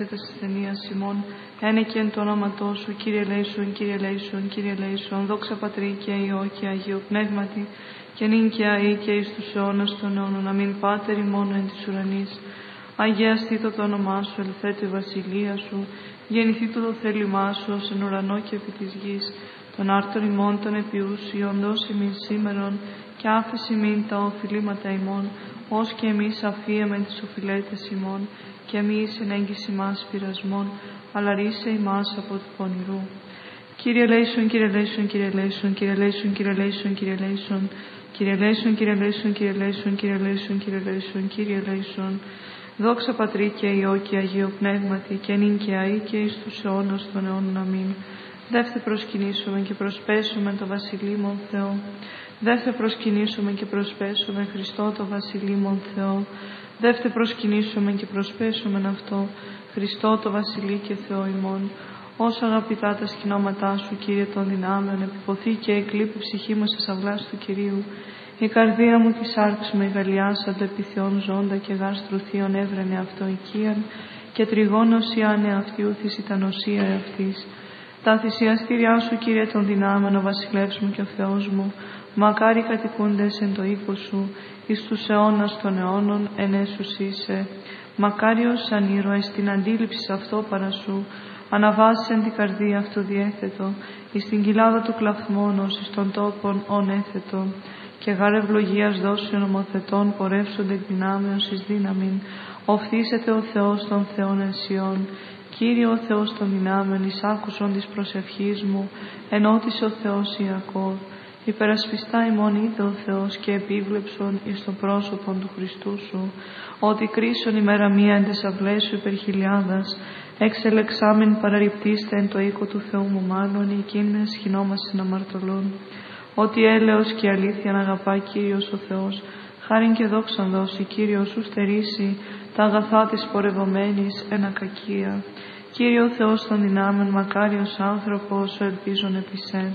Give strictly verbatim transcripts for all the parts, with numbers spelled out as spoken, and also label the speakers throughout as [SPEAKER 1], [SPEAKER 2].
[SPEAKER 1] της ταινίας ημών, ένε και εν το όνοματό σου, Κύριε ελέησον, Κύριε ελέησον, Κύριε ελέησον, δόξα Πατρί και Υιό και Αγίου Πνεύματι, και νυν και αεί και εις τους αιώνας των αιώνων, αμήν. Πάτερ ημών εν της ουρανής, αγιαστήτω το όνομά σου, ελθέτω η βασιλεία σου, γεννηθήτω το θέλημά σου, ως εν ουρανό και επί της γης. Των άρτων ημών των επιούσιων, δώσει ημίν σήμερον, και άφεση ημίν τα οφειλήματα ημών, ως και εμείς αφίεμεν τις οφειλέτες ημών, και μη εις εν έγκυση μας πειρασμών, αλλά ρίσε ημάς από του πονηρού. Κύριε ελέησον, Κύριε ελέησον, Κύριε ελέησον, Κύριε ελέησον, Κύριε ελέησον, Κύριε ελέησον, Κύριε ελέησον, Κύριε ελέησον, Κύριε ελέησον, Κύριε ελέησον, Κύριε ελέησον, Κύριε ελέησον. Δόξα Πατρί και Υιό και Αγίου Πνεύματι, και νυν και αεί και εις τους αιώνας των αιώνων, αμήν. Δεύτε προσκυνήσουμε και προσπέσουμε το βασιλείμον Θεό. Δεύτε προσκυνήσουμε και προσπέσουμε Χριστό το βασιλείμον Θεό. Δεύτε προσκυνήσουμε και προσπέσουμε αυτό, Χριστό το βασιλεί και Θεό ημών. Όσο αγαπητά τα σκηνώματά σου, Κύριε των δυνάμεων, επιποθεί και εκλείπει ψυχή μου σε αυλάς του Κυρίου. Η καρδία μου της άρξ με γαλιάσαντο επιθεών ζώντα και γάστρου θείων έβρενε αυτό οικίαν, και τριγώνος ιάνε αυτιού της ητανοσία εαυτής. Τα θυσιαστήριά σου, Κύριε των δυνάμεων, ο βασιλεύς μου και ο Θεός μου, μακάρι κατοικούντες εν το οίκο σου, εις τους αιώνας των αιώνων εν έσους είσαι. Μακάριος σαν ήρωες την αντίληψη αυτό παρά σου, αναβάσεν την καρδία αυτό διέθετο, εις την κοιλάδα του κλαθμόνος, εις των τόπων ον έθετο, και γάρ ευλογίας δώσεων ομοθετών πορεύσονται δυνάμεως εις δύναμην, οφθήσεται ο Θεός των Θεών ενσιών. Κύριε ο Θεός των δυνάμεων, εις άκουσον της προσευχής μου, ενώτησε ο Θεός Ιακώβ. Υπερασπιστά ημών είδε ο Θεός και επίβλεψον εις το πρόσωπον του Χριστού σου, ότι κρίσον ημέρα μία εν τες αυλές σου υπερ χιλιάδας, εξελεξάμεν παραρριπτήστε εν το οίκο του Θεού μου μάλλον, εκείνες σχοινόμασιν αμαρτωλών. Ότι έλεος και αλήθεια να αγαπά Κύριος ο Θεός, χάριν και δόξαν δώσει, Κύριος σου στερήσει τα αγαθά της πορευομένης εν ακακία. Κύριε ο Θεός των δυνάμεων, μακάριος άνθρωπος, ο ελπίζων επί σε.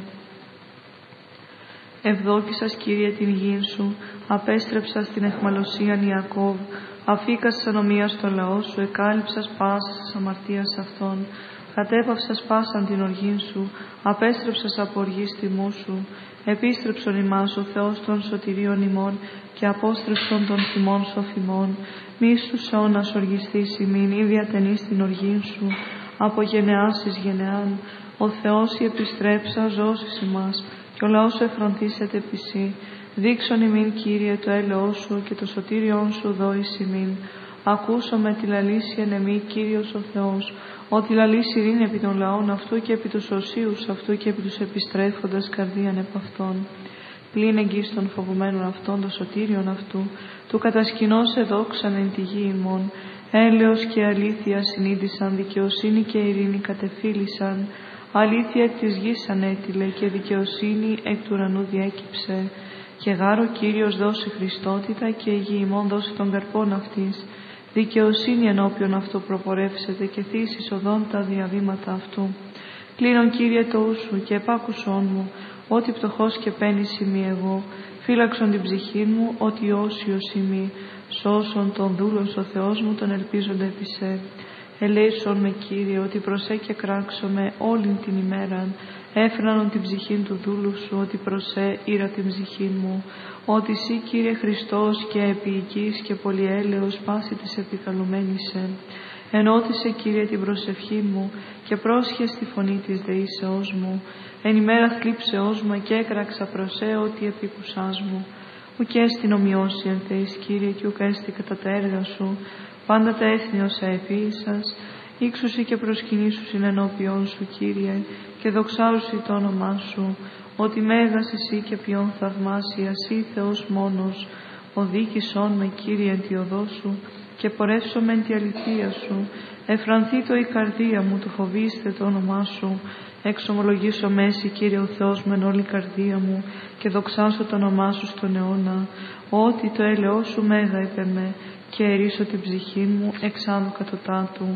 [SPEAKER 1] Ευδόκησας, Κύριε, την γην σου, απέστρεψας την εχμαλωσίαν Ιακώβ, αφήκας ανομία στο λαό σου, εκάλυψας πάσας αμαρτίας αυτών, κατέπαυσας πάσαν την οργήν σου, απέστρεψας από οργής τιμού σου, επίστρεψον ημάς ο Θεός των σωτηρίων ημών, και απόστρεψον των θυμών σοφημών, μη στους αιώνας οργιστής ημίν, ή διατενείς την οργήν σου, από γενεάς εις γενεάν. Ο Θεός η επιστρέψα ζώσεις ημάς, και ο λαός σου εφροντίσεται επί σοι. Δείξον ημίν, Κύριε, το έλεος σου και το σωτήριόν σου δώης ημίν. Ακούσαμε τη λαλήσει εν εμή, Κύριος ο Θεός, ότι λαλήσει ειρήνη επί των λαών αυτού και επί τους οσίους αυτού και επί τους επιστρέφοντας καρδίαν επ' αυτών. Πλην εγγύς των φοβουμένων αυτών, το σωτήριον αυτού, του κατασκηνώσε δόξαν εν τη γη ημών. Έλεος και αλήθεια συνείδησαν, δικαιοσύνη και ειρήνη κατεφύλησαν. Αλήθεια εκ της γης ανέτειλε και δικαιοσύνη εκ του ουρανού διέκυψε. Και γάρο Κύριος δώσει Χριστότητα, και η γη ημών δώσει των καρπών αυτής. Δικαιοσύνη ενώπιον αυτού προπορεύσεται, και θύσεις οδόν τα διαβήματα αυτού. Κλείνον, Κύριε, το ου σου και επάκουσόν μου, ότι πτωχός και πένης ημί εγώ. Φύλαξον την ψυχή μου, ότι όσιος ημί. Σώσον τον δούλος ο Θεός μου, τον ελπίζονται επί σε. Ελέησον με, Κύριε, ότι προσέ και κράξομαι όλην την ημέραν. Έφρανον την ψυχήν του δούλου σου, ότι προσέ ήρα την ψυχήν μου. Ότι σύ, Κύριε Χριστός, και επιοικείς και πολυέλεος πάση της επικαλουμένησε. Ενώτισε, Κύριε, την προσευχή μου, και πρόσχε στη φωνή της δεήσεώς μου. Εν ημέρα θλίψεώς μου, και έκραξα προσέ ότι επίκουσάς μου. Ουκ έστι ομοιώσει εν θέης, Κύριε, και ουκ έστι κατά τα έργα σου. Πάντα τα έθνη όσα επίησας, ύξουσι και προσκυνήσουσιν ενώπιόν σου, Κύριε, και δοξάζουσι το όνομά σου, ότι μέγας εσύ και ποιον θαυμάσια, εσύ Θεός μόνος. Οδήγησόν με, Κύριε, εν τη οδό σου, και πορεύσομαι εν τη αληθεία σου. Εφρανθεί το η καρδία μου, το φοβήστε το όνομά σου. Εξομολογήσω μέση, Κύριε ο Θεός, μεν όλη η καρδία μου, και δοξάσω το όνομά σου στον αιώνα. Ότι το έλεος σου μέγα είπε με, και ερίσω την ψυχή μου εξάνου κατωτάτου.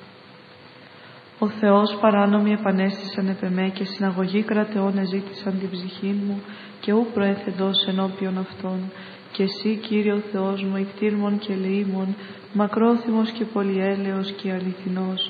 [SPEAKER 1] Ο Θεός παράνομοι επανέστησαν επ' εμέ, και συναγωγή κρατεών εζήτησαν την ψυχή μου, και ου προέθεντος ενώπιον αυτών. Και εσύ, Κύριε ο Θεός μου, εκτήρμον και ελεήμον, μακρόθυμος και πολυέλεος και αληθινός,